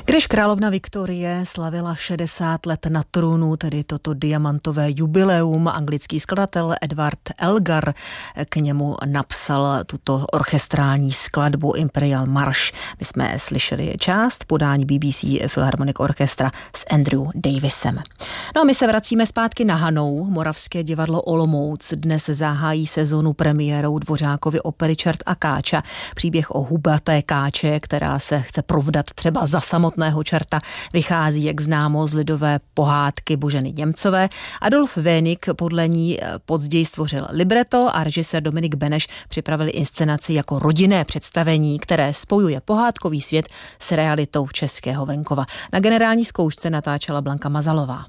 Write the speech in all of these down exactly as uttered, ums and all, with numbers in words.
Když královna Viktorie slavila šedesát let na trůnu, tedy toto diamantové jubileum, anglický skladatel Edward Elgar k němu napsal tuto orchestrální skladbu Imperial March. My jsme slyšeli část podání B B C Philharmonic Orchestra s Andrew Davisem. No a my se vracíme zpátky na Hanou. Moravské divadlo Olomouc dnes zahájí sezonu premiérou Dvořákovy opery Čert a Káča. Příběh o hubaté káče, která se chce provdat třeba za samotného čerta, vychází, jak známo, z lidové pohádky Boženy Němcové. Adolf Vénik podle ní později stvořil libreto a režisér Dominik Beneš připravili inscenaci jako rodinné představení, které spojuje pohádkový svět s realitou českého venkova. Na generální zkoušce natáčela Blanka Mazalová.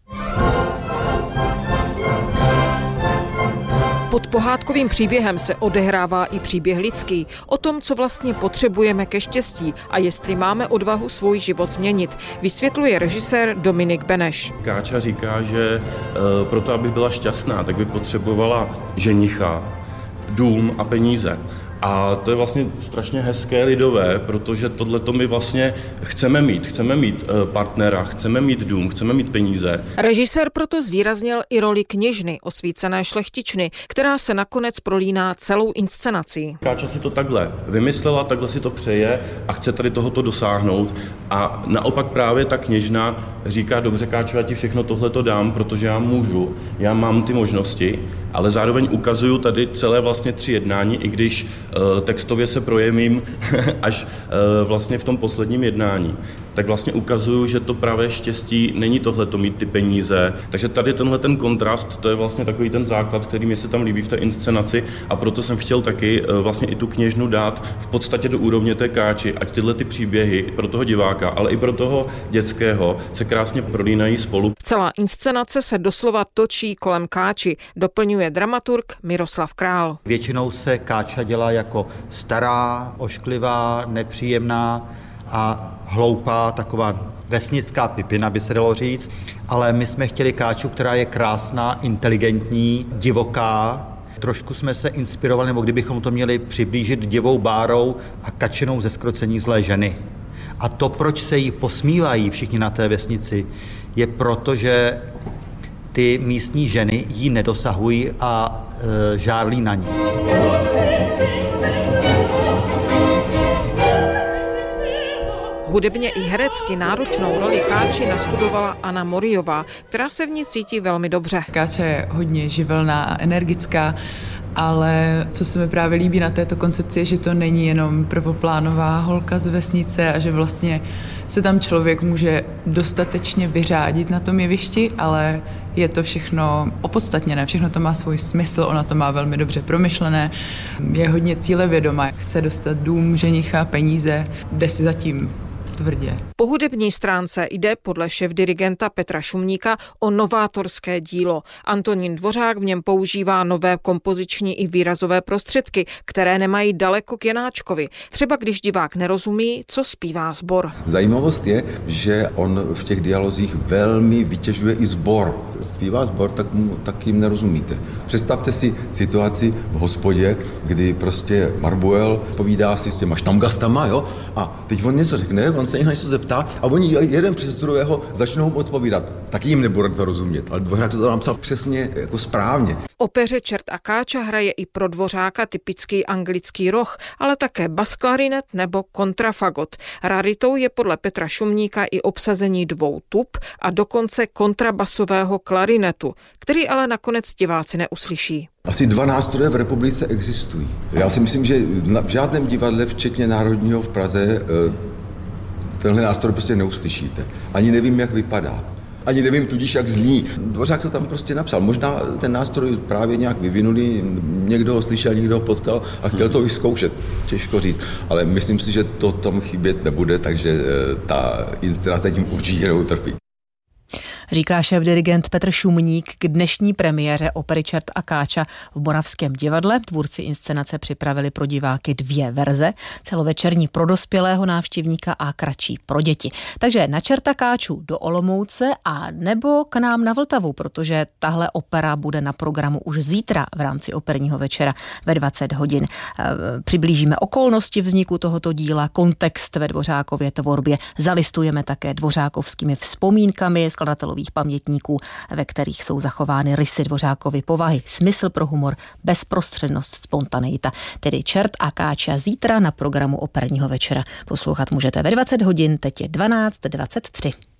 Pod pohádkovým příběhem se odehrává i příběh lidský, o tom, co vlastně potřebujeme ke štěstí a jestli máme odvahu svůj život změnit, vysvětluje režisér Dominik Beneš. Káča říká, že e, proto, aby byla šťastná, tak by potřebovala ženicha, dům a peníze. A to je vlastně strašně hezké lidové, protože tohleto my vlastně chceme mít. Chceme mít partnera, chceme mít dům, chceme mít peníze. Režisér proto zvýraznil i roli kněžny, osvícené šlechtičny, která se nakonec prolíná celou inscenací. Káča si to takhle vymyslela, takhle si to přeje a chce tady tohoto dosáhnout. A naopak právě ta kněžna říká, dobře Káčo, já ti všechno tohleto dám, protože já můžu, já mám ty možnosti, ale zároveň ukazuju tady celé vlastně tři jednání, i když uh, textově se projevím až uh, vlastně v tom posledním jednání, tak vlastně ukazuju, že to právě štěstí není tohleto mít ty peníze. Takže tady tenhle ten kontrast, to je vlastně takový ten základ, který mi se tam líbí v té inscenaci a proto jsem chtěl taky uh, vlastně i tu kněžnu dát v podstatě do úrovně té Káči, ať tyhle ty příběhy pro toho diváka, ale i pro toho dětského se krásně prolínají spolu. Celá inscenace se doslova točí kolem Káči, doplňuje dramaturg Miroslav Král. Většinou se Káča dělá jako stará, ošklivá, nepříjemná a hloupá, taková vesnická pipina, by se dalo říct, ale my jsme chtěli Káču, která je krásná, inteligentní, divoká. Trošku jsme se inspirovali, nebo kdybychom to měli přiblížit divou Bárou a Kačinou ze Zkrocení zlé ženy. A to, proč se jí posmívají všichni na té vesnici, je proto, že ty místní ženy jí nedosahují a e, žárlí na ní. Hudebně i herecky náročnou roli Káči nastudovala Anna Moriová, která se v ní cítí velmi dobře. Káča je hodně živelná a energická, ale co se mi právě líbí na této koncepci je, že to není jenom prvoplánová holka z vesnice a že vlastně se tam člověk může dostatečně vyřádit na tom jevišti, ale je to všechno opodstatněné, všechno to má svůj smysl, ona to má velmi dobře promyšlené, je hodně cílevědomá, chce dostat dům, ženicha, peníze, jde si zatím tvrdě. Po hudební stránce jde podle šéfdirigenta Petra Šumníka o novátorské dílo. Antonín Dvořák v něm používá nové kompoziční i výrazové prostředky, které nemají daleko k Janáčkovi. Třeba když divák nerozumí, co zpívá sbor. Zajímavost je, že on v těch dialozích velmi vytěžuje i sbor. Zpívá sbor, tak mu tak jim nerozumíte. Představte si situaci v hospodě, kdy prostě Marbuel povídá si s těma štamgastama, jo? A teď on něco řekne, on se jich něco zeptá a oni jeden přes druhého začnou mu odpovídat. Taky jim nebude to rozumět, ale Dvořák to napsal přesně jako správně. V opeře Čert a Káča hraje i pro Dvořáka typický anglický roh, ale také basklarinet nebo kontrafagot. Raritou je podle Petra Šumníka i obsazení dvou tub a dokonce kontrabasového klarinetu, který ale nakonec diváci neuslyší. Asi dva nástroje v republice existují. Já si myslím, že v žádném divadle, včetně Národního v Praze, tenhle nástroj prostě neuslyšíte. Ani nevím, jak vypadá. Ani nevím tudíž, jak zní. Dvořák to tam prostě napsal. Možná ten nástroj právě nějak vyvinuli, někdo ho slyšel, někdo ho potkal a chtěl to vyzkoušet. Těžko říct. Ale myslím si, že to tam chybět nebude, takže ta inscenace tím určitě neutrpí. Říká šéfdirigent Petr Šumník k dnešní premiéře opery Čert a Káča v Moravském divadle. Tvůrci inscenace připravili pro diváky dvě verze, celovečerní pro dospělého návštěvníka a kratší pro děti. Takže na Čerta Káču do Olomouce a nebo k nám na Vltavu, protože tahle opera bude na programu už zítra v rámci operního večera ve dvacet hodin. Přiblížíme okolnosti vzniku tohoto díla, kontext ve Dvořákově tvorbě, zalistujeme také dvořákovskými vzpomínkami skladatelových pamětníků, ve kterých jsou zachovány rysy Dvořákovy povahy, smysl pro humor, bezprostřednost, spontaneita. Tedy Čert a Káča zítra na programu operního večera. Poslouchat můžete ve dvacet hodin, teď je dvanáct dvacet tři.